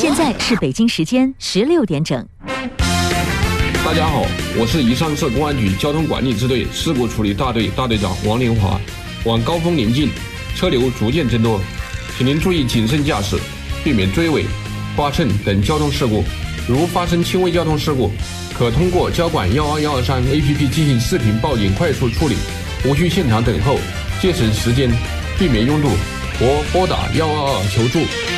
现在是北京时间16点整。 大家好，我是宜昌市公安局交通管理支队事故处理大队大队长王连华。晚高峰临近，车流逐渐增多，请您注意谨慎驾驶，避免追尾、刮蹭等交通事故。如发生轻微交通事故，可通过交管12123 APP 进行视频报警快速处理，无需现场等候，节省时间，避免拥堵，或拨打122求助。